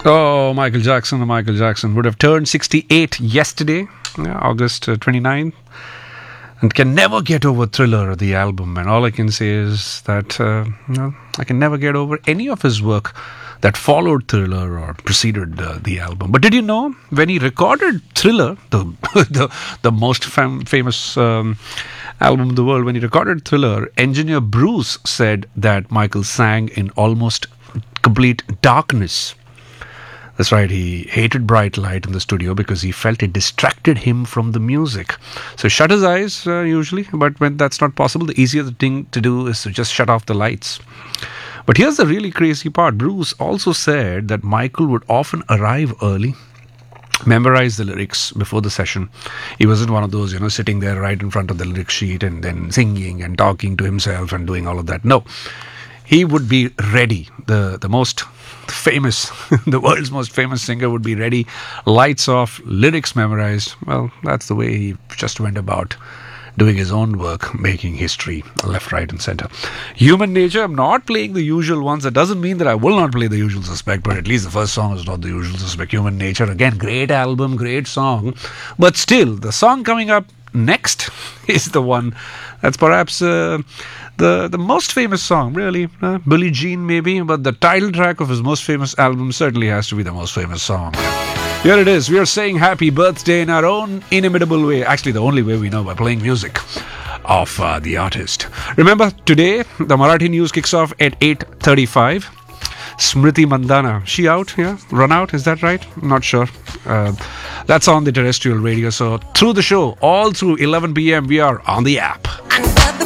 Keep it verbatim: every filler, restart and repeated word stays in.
Oh, Michael Jackson, Michael Jackson would have turned sixty-eight yesterday, yeah, August uh, twenty-ninth, and can never get over Thriller, the album. And all I can say is that uh, you know, I can never get over any of his work that followed Thriller or preceded uh, the album. But did you know, when he recorded Thriller, the the, the most fam- famous um, album in the world, when he recorded Thriller, engineer Bruce said that Michael sang in almost complete darkness. That's right, he hated bright light in the studio because he felt it distracted him from the music. So shut his eyes uh, usually, but when that's not possible, the easier thing to do is to just shut off the lights. But here's the really crazy part. Bruce also said that Michael would often arrive early, memorize the lyrics before the session. He wasn't one of those, you know, sitting there right in front of the lyric sheet and then singing and talking to himself and doing all of that. No, he would be ready. The, the most famous, the world's most famous singer would be ready, lights off, lyrics memorized. Well, that's the way he just went about doing his own work, making history left, right and center. Human Nature, I'm not playing the usual ones. That doesn't mean that I will not play The Usual Suspect, but at least the first song is not The Usual Suspect. Human Nature, again, great album, great song. But still, the song coming up next is the one that's perhaps uh, the the most famous song, really. Uh, Billie Jean, maybe, but the title track of his most famous album certainly has to be the most famous song. Here it is. We are saying happy birthday in our own inimitable way. Actually, the only way we know, by playing music of uh, the artist. Remember, today, the Marathi news kicks off at eight thirty-five. Smriti Mandhana, she out? Yeah, run out, is that right? I'm not sure. Uh, that's on the terrestrial radio. So through the show, all through eleven p.m, we are on the app.